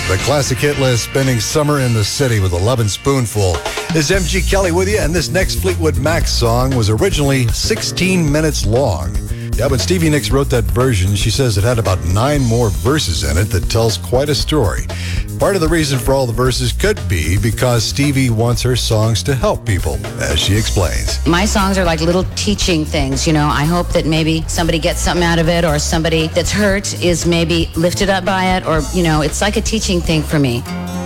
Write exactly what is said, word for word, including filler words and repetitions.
The classic hit list, spending summer in the city with a lovin' spoonful. This is M G Kelly with you, and this next Fleetwood Mac song was originally sixteen minutes long. Yeah, when Stevie Nicks wrote that version, she says it had about nine more verses in it that tells quite a story. Part of the reason for all the verses could be because Stevie wants her songs to help people, as she explains. My songs are like little teaching things, you know. I hope that maybe somebody gets something out of it, or somebody that's hurt is maybe lifted up by it, or, you know, it's like a teaching thing for me.